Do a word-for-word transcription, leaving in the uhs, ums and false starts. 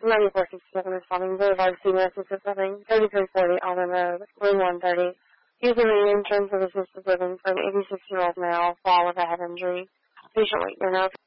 ninety-four sixty-seven responding. Boulevard, Senior Assisted Living, thirty-three forty Almond Road, room one thirty. Using the in terms of assisted living for an eighty-six-year-old male, fall with a head injury. Patient weight, your note.